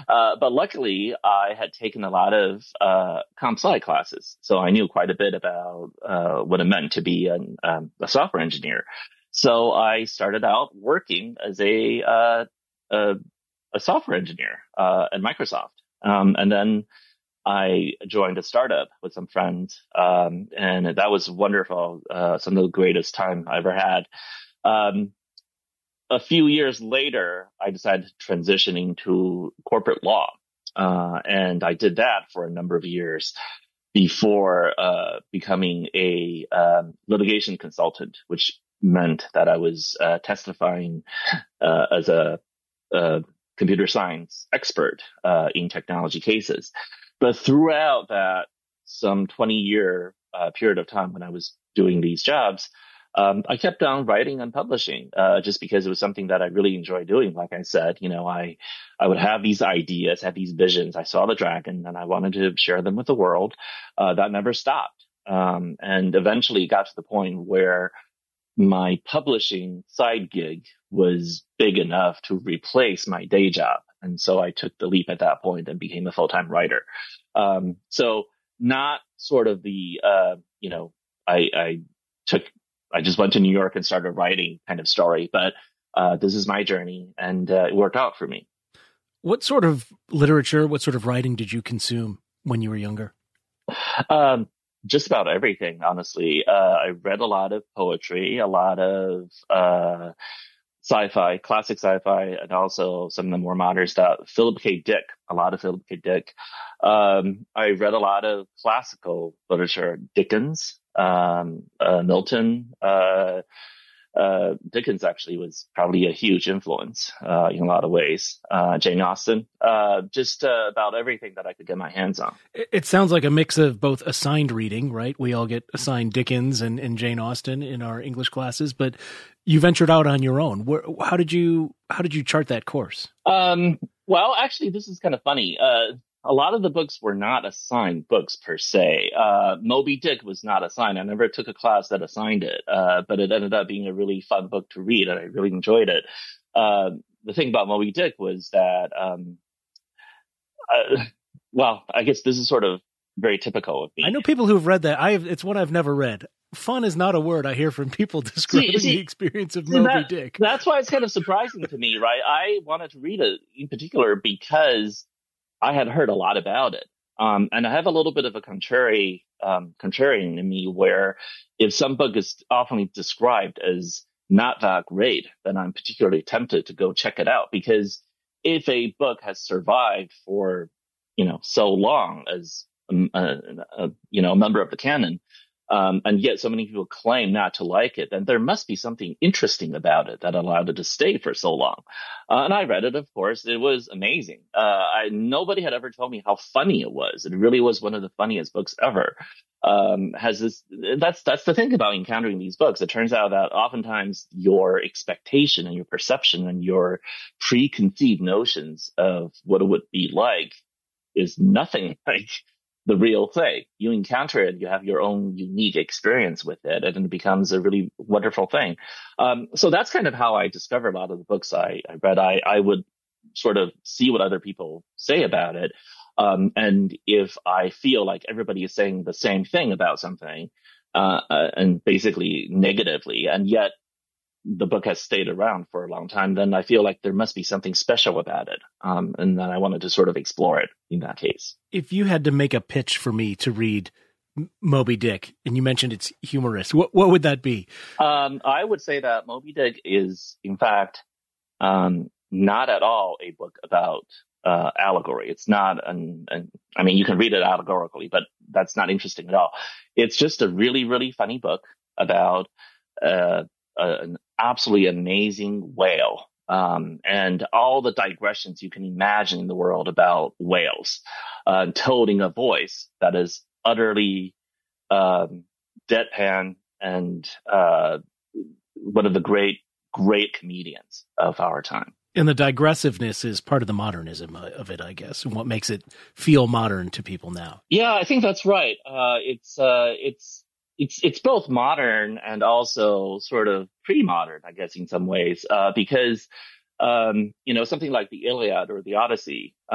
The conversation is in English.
But luckily, I had taken a lot of comp sci classes, so I knew quite a bit about what it meant to be a software engineer. So I started out working as a, a software engineer at Microsoft, and then I joined a startup with some friends, and that was wonderful. Some of the greatest time I ever had. Um, a few years later, I decided to transition into corporate law. And I did that for a number of years before becoming a litigation consultant, which meant that I was testifying as a computer science expert in technology cases. But throughout that some 20-year period of time when I was doing these jobs, I kept on writing and publishing, just because it was something that I really enjoyed doing. Like I said, I would have these ideas, have these visions. I saw the dragon and I wanted to share them with the world. That never stopped. And eventually got to the point where my publishing side gig was big enough to replace my day job. And so I took the leap at that point and became a full-time writer. So not sort of the, I took, I just went to New York and started writing kind of story, but this is my journey, and it worked out for me. What sort of literature, what sort of writing did you consume when you were younger? Just about everything, honestly. I read a lot of poetry, a lot of sci-fi, classic sci-fi, and also some of the more modern stuff. Philip K. Dick, a lot of Philip K. Dick. I read a lot of classical literature, Dickens, Milton. Dickens actually was probably a huge influence in a lot of ways. Jane Austen, just about everything that I could get my hands on. It sounds like a mix of both assigned reading, right? We all get assigned Dickens and Jane Austen in our English classes, but you ventured out on your own. How did you chart that course? Well, actually, this is kind of funny. A lot of the books were not assigned books per se. Moby Dick was not assigned. I never took a class that assigned it, but it ended up being a really fun book to read, and I really enjoyed it. The thing about Moby Dick was that, well, I guess this is sort of very typical of me. I know people who've read that. It's one I've never read. Fun is not a word I hear from people describing the experience of Moby Dick. That's why it's kind of surprising to me, right? I wanted to read it in particular because I had heard a lot about it. And I have a little bit of a contrarian in me, where if some book is often described as not that great, then I'm particularly tempted to go check it out. Because if a book has survived for, so long as, a member of the canon, and yet so many people claim not to like it, then there must be something interesting about it that allowed it to stay for so long. And I read it, of course. It was amazing. Nobody had ever told me how funny it was. It really was one of the funniest books ever. That's the thing about encountering these books. It turns out that oftentimes your expectation and your perception and your preconceived notions of what it would be like is nothing like the real thing. You encounter it, you have your own unique experience with it, and it becomes a really wonderful thing. So that's kind of how I discovered a lot of the books I read. I would sort of see what other people say about it. And if I feel like everybody is saying the same thing about something, and basically negatively, and yet the book has stayed around for a long time, then I feel like there must be something special about it. And then I wanted to sort of explore it in that case. If you had to make a pitch for me to read Moby Dick, and you mentioned it's humorous, what would that be? I would say that Moby Dick is, in fact, not at all a book about allegory. It's not I mean, you can read it allegorically, but that's not interesting at all. It's just a really, really funny book about an absolutely amazing whale, and all the digressions you can imagine in the world about whales, told in a voice that is utterly deadpan and one of the great comedians of our time. And the digressiveness is part of the modernism of it, I guess, and what makes it feel modern to people now. Yeah, I think that's right. It's both modern and also sort of pre-modern, I guess, in some ways, because something like the Iliad or the Odyssey